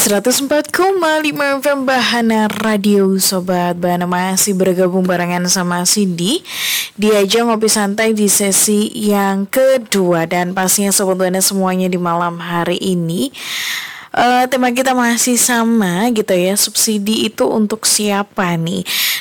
104,5 FM Bahana Radio. Sobat Bahana masih bergabung barengan sama Cindy di Aja Ngopi Santai di sesi yang kedua. Dan pastinya Sobat Bahana semuanya di malam hari ini tema kita masih sama gitu ya. Subsidi itu untuk siapa nih?